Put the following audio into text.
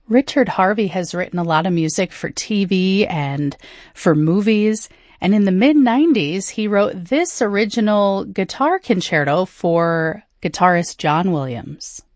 Richard Harvey has written a lot of music for TV and for movies. And in the mid-90s, he wrote this original guitar concerto for guitarist John Williams.